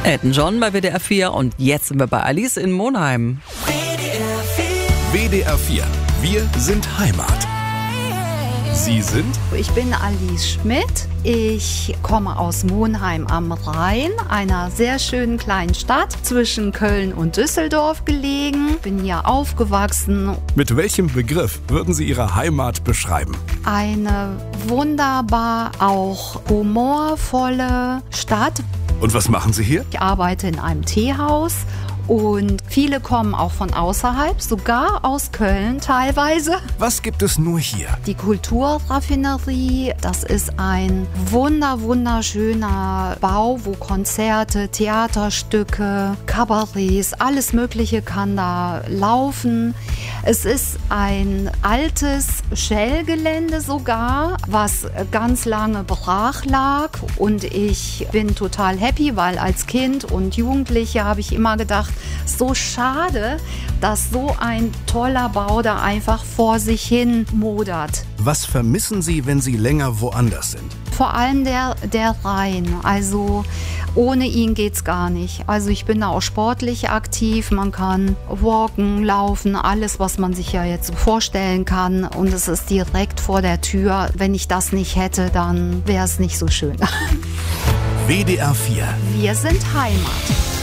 Elton John bei WDR 4 und jetzt sind wir bei Alice in Monheim. WDR 4. Wir sind Heimat. Sie sind? Ich bin Alice Schmidt. Ich komme aus Monheim am Rhein, einer sehr schönen kleinen Stadt zwischen Köln und Düsseldorf gelegen. Bin hier aufgewachsen. Mit welchem Begriff würden Sie Ihre Heimat beschreiben? Eine wunderbar auch humorvolle Stadt. Und was machen Sie hier? Ich arbeite in einem Teehaus. Und viele kommen auch von außerhalb, sogar aus Köln teilweise. Was gibt es nur hier? Die Kulturraffinerie, das ist ein wunderschöner Bau, wo Konzerte, Theaterstücke, Kabarets, alles Mögliche kann da laufen. Es ist ein altes Shell-Gelände sogar, was ganz lange brach lag. Und ich bin total happy, weil als Kind und Jugendliche habe ich immer gedacht, so schade, dass so ein toller Bau da einfach vor sich hin modert. Was vermissen Sie, wenn Sie länger woanders sind? Vor allem der Rhein. Also ohne ihn geht's gar nicht. Also ich bin da auch sportlich aktiv. Man kann walken, laufen, alles, was man sich ja jetzt so vorstellen kann. Und es ist direkt vor der Tür. Wenn ich das nicht hätte, dann wäre es nicht so schön. WDR 4. Wir sind Heimat.